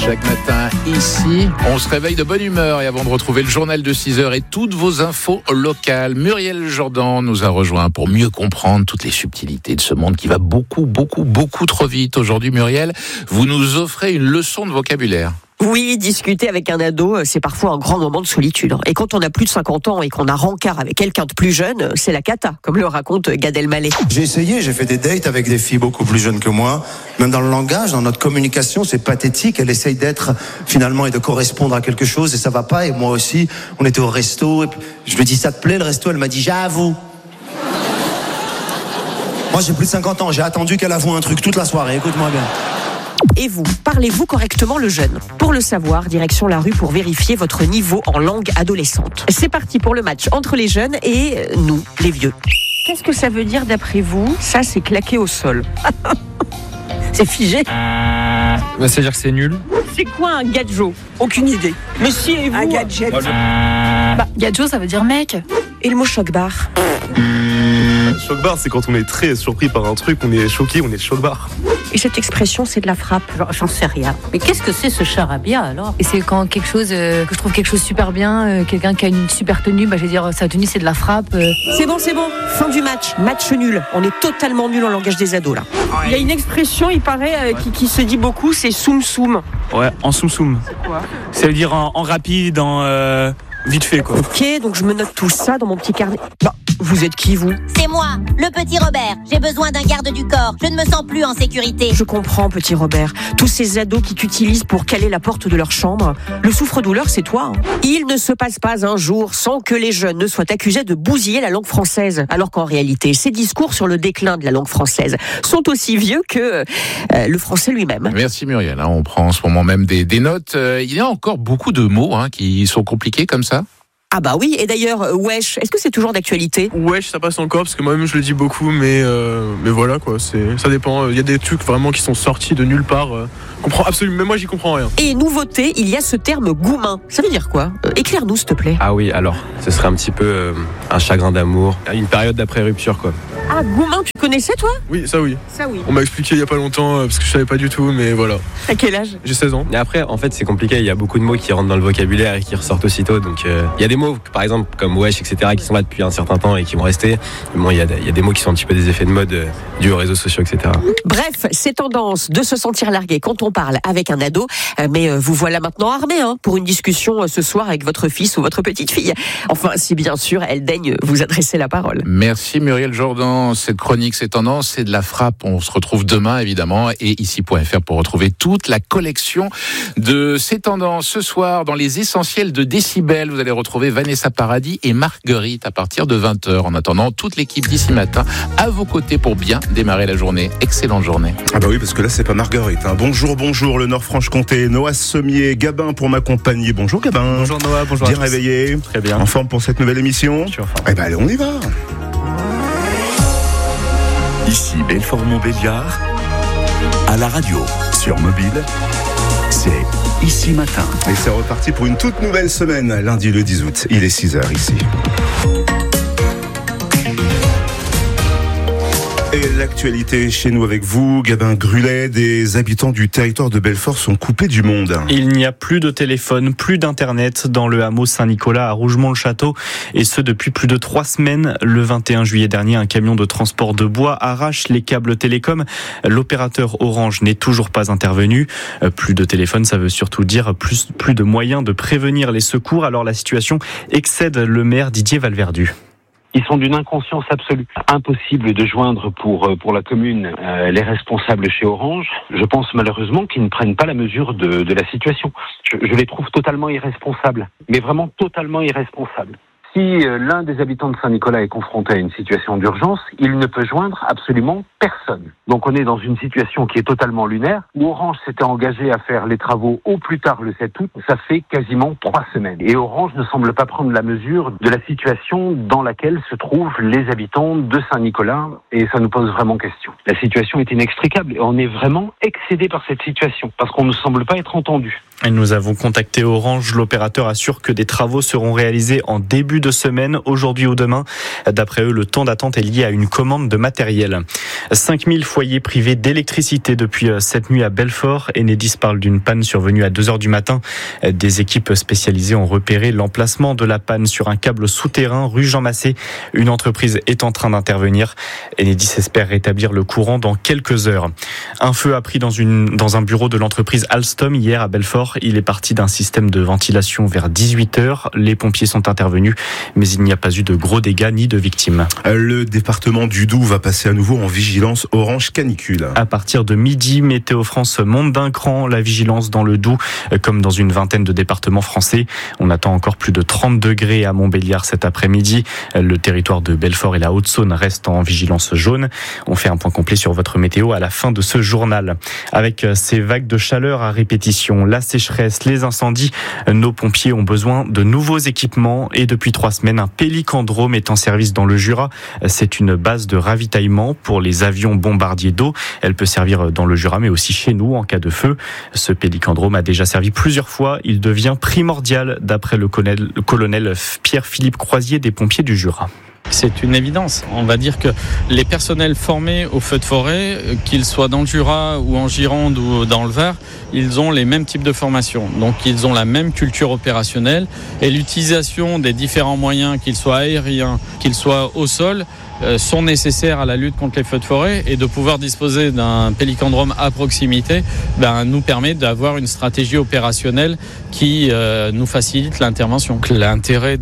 Chaque matin, ici, on se réveille de bonne humeur. Et avant de retrouver le journal de 6h et toutes vos infos locales, Muriel Jourdan nous a rejoint pour mieux comprendre toutes les subtilités de ce monde qui va beaucoup trop vite. Aujourd'hui, Muriel, vous nous offrez une leçon de vocabulaire. Oui, discuter avec un ado, c'est parfois un grand moment de solitude. Et quand on a plus de 50 ans et qu'on a rencard avec quelqu'un de plus jeune, c'est la cata, comme le raconte Gad Elmaleh. J'ai fait des dates avec des filles beaucoup plus jeunes que moi. Même dans le langage, dans notre communication, c'est pathétique. Elle essaye d'être, finalement, et de correspondre à quelque chose, et ça va pas. Et moi aussi, on était au resto, et je lui ai dit, ça te plaît le resto? Elle m'a dit, j'avoue. Moi, j'ai plus de 50 ans, j'ai attendu qu'elle avoue un truc toute la soirée, écoute-moi bien. Et vous, parlez-vous correctement le jeune? Pour le savoir, direction la rue pour vérifier votre niveau en langue adolescente. C'est parti pour le match entre les jeunes et nous, les vieux. Qu'est-ce que ça veut dire d'après vous? Ça, c'est claqué au sol. C'est figé. Ça veut dire que c'est nul. C'est quoi un gadjo? Aucune idée. Mais si, et vous? Un gadget. Gadjo, ça veut dire mec. Et le mot choc-bar? Choc-bar, c'est quand on est très surpris par un truc, on est choqué, on est choc-bar. Et cette expression, c'est de la frappe? J'en sais rien. Mais qu'est-ce que c'est ce charabia alors? Et c'est quand quelque chose, que je trouve quelque chose super bien, quelqu'un qui a une super tenue, je vais dire sa tenue c'est de la frappe. C'est bon. Fin du match. Match nul. On est totalement nul en langage des ados là. Il y a une expression, il paraît, qui se dit beaucoup, c'est soum soum. Ouais, en soum soum. C'est quoi? Ça veut dire en rapide, en vite fait quoi. Ok, donc je me note tout ça dans mon petit carnet. Vous êtes qui, vous? C'est moi, le petit Robert. J'ai besoin d'un garde du corps. Je ne me sens plus en sécurité. Je comprends, petit Robert. Tous ces ados qui t'utilisent pour caler la porte de leur chambre. Le souffre-douleur, c'est toi. Il ne se passe pas un jour sans que les jeunes ne soient accusés de bousiller la langue française. Alors qu'en réalité, ces discours sur le déclin de la langue française sont aussi vieux que le français lui-même. Merci Muriel. On prend en ce moment même des notes. Il y a encore beaucoup de mots qui sont compliqués comme ça. Ah bah oui, et d'ailleurs, wesh, est-ce que c'est toujours d'actualité? Wesh, ça passe encore, parce que moi-même je le dis beaucoup, mais voilà quoi, ça dépend. Il y a des trucs vraiment qui sont sortis de nulle part. Comprends absolument, même moi j'y comprends rien. Et nouveauté, il y a ce terme goumin. Ça veut dire quoi? Éclaire-nous, s'il te plaît. Ah oui, alors, ce serait un petit peu un chagrin d'amour, une période d'après-rupture quoi. Ah, goumin, tu connaissais toi? Oui, ça oui. Ça oui. On m'a expliqué il y a pas longtemps, parce que je savais pas du tout, mais voilà. À quel âge? J'ai 16 ans. Et après, en fait, c'est compliqué, il y a beaucoup de mots qui rentrent dans le vocabulaire et qui ressortent aussitôt, donc il y a des mots, par exemple, comme wesh, etc., qui sont là depuis un certain temps et qui vont rester. Mais bon, il y a des mots qui sont un petit peu des effets de mode dus aux réseaux sociaux, etc. Bref, c'est tendance de se sentir largué quand on parle avec un ado, mais vous voilà maintenant armé pour une discussion ce soir avec votre fils ou votre petite fille. Enfin, si bien sûr, elle daigne vous adresser la parole. Merci Muriel Jourdan. Cette chronique, c'est tendance, c'est de la frappe. On se retrouve demain, évidemment, et ici.fr pour retrouver toute la collection de ces tendances. Ce soir, dans les essentiels de Décibel, vous allez retrouver Vanessa Paradis et Marguerite à partir de 20h. En attendant, toute l'équipe d'ici matin à vos côtés pour bien démarrer la journée. Excellente journée. Ah bah oui, parce que là, c'est pas Marguerite. Bonjour, le Nord-Franche-Comté. Noah Sommier, Gabin pour m'accompagner. Bonjour Gabin. Bonjour Noah, bonjour. Bien réveillé? Très bien. En forme pour cette nouvelle émission? Je suis en forme. Eh ben allez, on y va. Ici Belfort-Montbéliard, à la radio, sur mobile, c'est Ici Matin. Et c'est reparti pour une toute nouvelle semaine, lundi le 10 août. Il est 6h ici. Et l'actualité chez nous avec vous, Gabin Grulet, des habitants du territoire de Belfort sont coupés du monde. Il n'y a plus de téléphone, plus d'internet dans le hameau Saint-Nicolas à Rougemont-le-Château, et ce depuis plus de 3 semaines. Le 21 juillet dernier, un camion de transport de bois arrache les câbles télécom. L'opérateur Orange n'est toujours pas intervenu. Plus de téléphone, ça veut surtout dire plus de moyens de prévenir les secours. Alors la situation excède le maire Didier Valverdu. Ils sont d'une inconscience absolue. Impossible de joindre pour la commune les responsables chez Orange. Je pense malheureusement qu'ils ne prennent pas la mesure de la situation. Je les trouve totalement irresponsables, mais vraiment totalement irresponsables. Si l'un des habitants de Saint-Nicolas est confronté à une situation d'urgence, il ne peut joindre absolument personne. Donc on est dans une situation qui est totalement lunaire, où Orange s'était engagé à faire les travaux au plus tard le 7 août. Ça fait quasiment 3 semaines. Et Orange ne semble pas prendre la mesure de la situation dans laquelle se trouvent les habitants de Saint-Nicolas, et ça nous pose vraiment question. La situation est inextricable et on est vraiment excédé par cette situation, parce qu'on ne semble pas être entendu. Et nous avons contacté Orange. L'opérateur assure que des travaux seront réalisés en début de semaine, aujourd'hui ou demain. D'après eux, le temps d'attente est lié à une commande de matériel. 5000 foyers privés d'électricité depuis cette nuit à Belfort. Enedis parle d'une panne survenue à 2h du matin. Des équipes spécialisées ont repéré l'emplacement de la panne sur un câble souterrain rue Jean Massé. Une entreprise est en train d'intervenir. Enedis espère rétablir le courant dans quelques heures. Un feu a pris dans un bureau de l'entreprise Alstom hier à Belfort. Il est parti d'un système de ventilation vers 18h. Les pompiers sont intervenus, mais il n'y a pas eu de gros dégâts ni de victimes. Le département du Doubs va passer à nouveau en vigilance orange canicule. À partir de midi, Météo France monte d'un cran la vigilance dans le Doubs, comme dans une vingtaine de départements français. On attend encore plus de 30 degrés à Montbéliard cet après-midi. Le territoire de Belfort et la Haute-Saône restent en vigilance jaune. On fait un point complet sur votre météo à la fin de ce journal. Avec ces vagues de chaleur à répétition, la sécheresse, les incendies, nos pompiers ont besoin de nouveaux équipements et depuis 3 semaines, un pélicandrome est en service dans le Jura. C'est une base de ravitaillement pour les avions bombardiers d'eau. Elle peut servir dans le Jura mais aussi chez nous en cas de feu. Ce pélicandrome a déjà servi plusieurs fois. Il devient primordial d'après le colonel Pierre-Philippe Croisier des pompiers du Jura. C'est une évidence. On va dire que les personnels formés au feu de forêt, qu'ils soient dans le Jura ou en Gironde ou dans le Var, ils ont les mêmes types de formation. Donc ils ont la même culture opérationnelle et l'utilisation des différents moyens, qu'ils soient aériens, qu'ils soient au sol, sont nécessaires à la lutte contre les feux de forêt et de pouvoir disposer d'un pélicandrome à proximité nous permet d'avoir une stratégie opérationnelle qui nous facilite l'intervention. L'intérêt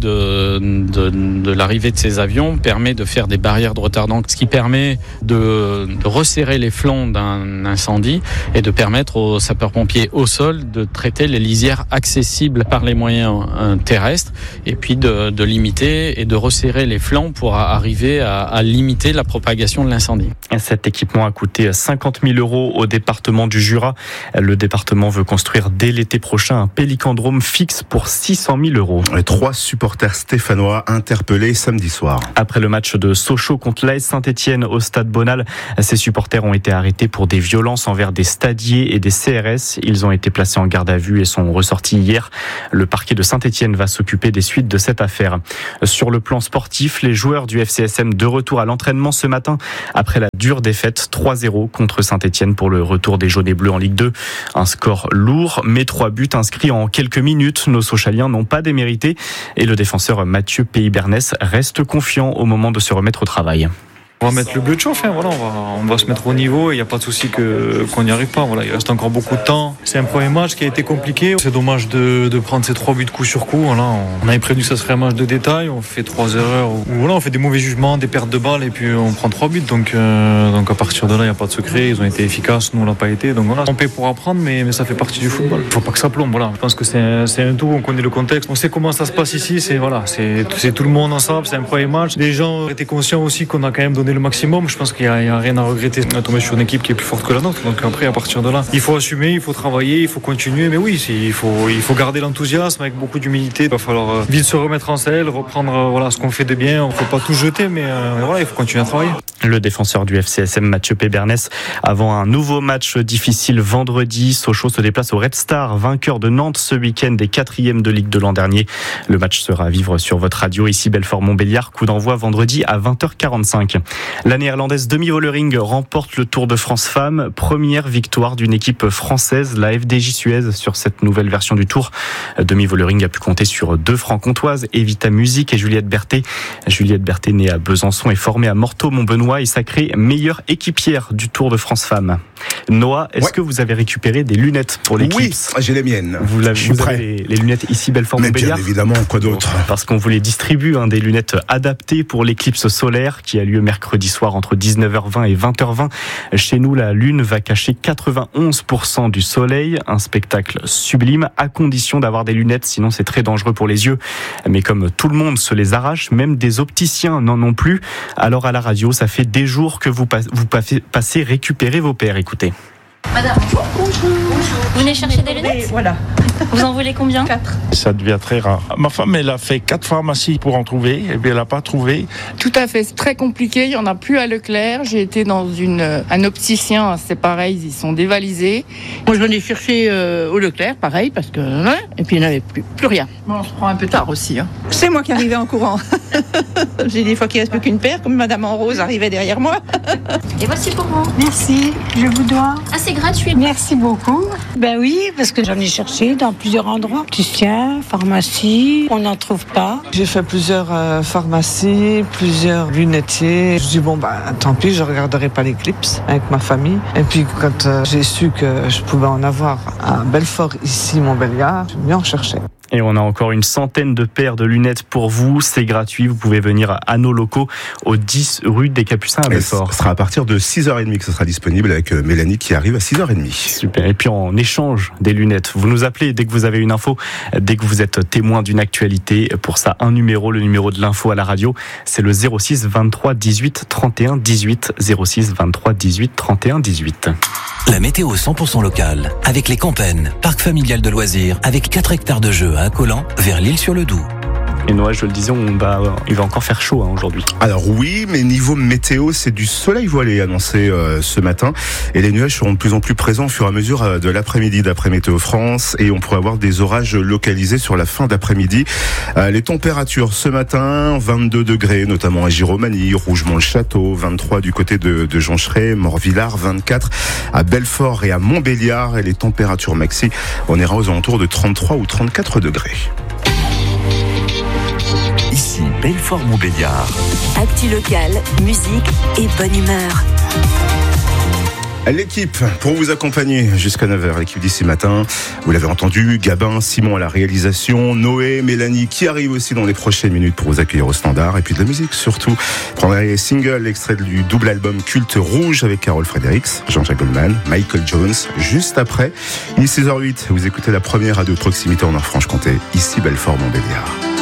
de l'arrivée de ces avions permet de faire des barrières de retardant, ce qui permet de resserrer les flancs d'un incendie et de permettre aux sapeurs-pompiers au sol de traiter les lisières accessibles par les moyens terrestres et puis de limiter et de resserrer les flancs pour arriver à limiter la propagation de l'incendie. Cet équipement a coûté 50 000 € au département du Jura. Le département veut construire dès l'été prochain un pélicandrome fixe pour 600 000 €. 3 supporters stéphanois interpellés samedi soir. Après le match de Sochaux contre l'AS Saint-Etienne au stade Bonal, ces supporters ont été arrêtés pour des violences envers des stadiers et des CRS. Ils ont été placés en garde à vue et sont ressortis hier. Le parquet de Saint-Etienne va s'occuper des suites de cette affaire. Sur le plan sportif, les joueurs du FCSM de retour à l'entraînement ce matin après la dure défaite 3-0 contre Saint-Etienne pour le retour des jaunes et bleus en Ligue 2. Un score lourd, mais 3 buts inscrits en quelques minutes. Nos Sochaliens n'ont pas démérité et le défenseur Mathieu Pays-Bernès reste confiant au moment de se remettre au travail. On va mettre le bleu de chauffe, voilà, on va se mettre au niveau et il n'y a pas de souci qu'on n'y arrive pas. Voilà, il reste encore beaucoup de temps. C'est un premier match qui a été compliqué. C'est dommage de prendre ces 3 buts coup sur coup. Voilà, on avait prévenu que ça serait un match de détail. On fait 3 erreurs. Voilà, on fait des mauvais jugements, des pertes de balles et puis on prend 3 buts. Donc à partir de là, il n'y a pas de secret. Ils ont été efficaces, nous on l'a pas été. Donc voilà, on paie pour apprendre, mais ça fait partie du football. Il ne faut pas que ça plombe. Voilà, je pense que c'est un tout. On connaît le contexte. On sait comment ça se passe ici. C'est tout le monde ensemble. C'est un premier match. Les gens étaient conscients aussi qu'on a quand même donné le maximum. Je pense qu'il n'y a rien à regretter. On est tombé sur une équipe qui est plus forte que la nôtre. Donc après, à partir de là, il faut assumer, il faut travailler, il faut continuer. Mais oui, il faut garder l'enthousiasme avec beaucoup d'humilité. Il va falloir vite se remettre en selle, reprendre ce qu'on fait de bien. On ne faut pas tout jeter, mais il faut continuer à travailler. Le défenseur du FCSM, Mathieu Pays-Bernès, avant un nouveau match difficile vendredi. Sochaux se déplace au Red Star, vainqueur de Nantes ce week-end et 4e de Ligue de l'an dernier. Le match sera à vivre sur votre radio, ici Belfort-Montbéliard. Coup d'envoi vendredi à 20h45. La néerlandaise Demi Vollering remporte le Tour de France Femmes. Première victoire d'une équipe française, la FDJ Suez, sur cette nouvelle version du Tour. Demi Vollering a pu compter sur 2 franc-comtoises, Evita Music et Juliette Berthet. Juliette Berthet, née à Besançon, est formée à Morteau-Montbenoît et sacrée meilleure équipière du Tour de France Femmes. Noah, est-ce que vous avez récupéré des lunettes pour l'équipe? Oui, j'ai les miennes. Vous avez les lunettes ici Belfort-Montbéliard? Bien évidemment, quoi d'autre? Parce qu'on vous les distribue, des lunettes adaptées pour l'éclipse solaire qui a lieu mercredi soir entre 19h20 et 20h20. Chez nous, la Lune va cacher 91% du soleil. Un spectacle sublime, à condition d'avoir des lunettes, sinon c'est très dangereux pour les yeux. Mais comme tout le monde se les arrache, même des opticiens n'en ont plus. Alors à la radio, ça fait des jours que vous passez récupérer vos paires. Écoutez. Madame, bonjour. Vous venez chercher des lunettes ? Voilà. Vous en voulez combien ? 4. Ça devient très rare. Ma femme, elle a fait 4 pharmacies pour en trouver, et bien elle n'a pas trouvé. Tout à fait, c'est très compliqué, il n'y en a plus à Leclerc. J'ai été dans un opticien, c'est pareil, ils sont dévalisés. Moi, je venais chercher au Leclerc, pareil, parce que... et puis il n'y en avait plus rien. Bon, on se prend un peu tard aussi. C'est moi qui arrivais en courant. J'ai des fois qu'il ne reste plus qu'une paire, comme Madame en rose arrivait derrière moi. Et voici pour vous. Merci, je vous dois. Ah, c'est gratuit. Merci beaucoup. Ben oui, parce que j'en ai cherché dans plusieurs endroits. Opticien, pharmacie, on n'en trouve pas. J'ai fait plusieurs pharmacies, plusieurs lunetiers. Je dis tant pis, je regarderai pas l'éclipse avec ma famille. Et puis quand j'ai su que je pouvais en avoir à Belfort, ici, Montbéliard, j'ai bien en cherché. Et on a encore une centaine de paires de lunettes pour vous. C'est gratuit. Vous pouvez venir à nos locaux au 10 rue des Capucins à Belfort. Ce sera à partir de 6h30 que ce sera disponible avec Mélanie qui arrive à 6h30. Super. Et puis en échange des lunettes, vous nous appelez dès que vous avez une info, dès que vous êtes témoin d'une actualité. Pour ça, un numéro, le numéro de l'info à la radio, c'est le 06 23 18 31 18. 06 23 18 31 18. La météo 100% locale, avec les Campennes, parc familial de loisirs, avec 4 hectares de jeux à Collant, vers l'Île-sur-le-Doubs. Et Noël, je le disais, il va encore faire chaud aujourd'hui. Alors oui, mais niveau météo, c'est du soleil voilé annoncé ce matin. Et les nuages seront de plus en plus présents au fur et à mesure de l'après-midi d'après Météo France. Et on pourrait avoir des orages localisés sur la fin d'après-midi. Les températures ce matin, 22 degrés, notamment à Giromagny, Rougemont-le-Château, 23 du côté de Joncheray, Morvillard, 24 à Belfort et à Montbéliard. Et les températures maxi, on ira aux alentours de 33 ou 34 degrés. Ici, Belfort-Montbéliard. Actu local, musique et bonne humeur. L'équipe, pour vous accompagner jusqu'à 9h, l'équipe d'ici matin, vous l'avez entendu, Gabin, Simon à la réalisation, Noé, Mélanie qui arrive aussi dans les prochaines minutes pour vous accueillir au standard, et puis de la musique surtout. Prendrez les singles, l'extrait du double album Culte Rouge avec Carole Fredericks, Jean-Jacques Goldman, Michael Jones, juste après. Il est 6h08, vous écoutez la première radio de proximité en Nord-Franche-Comté, ici Belfort-Montbéliard.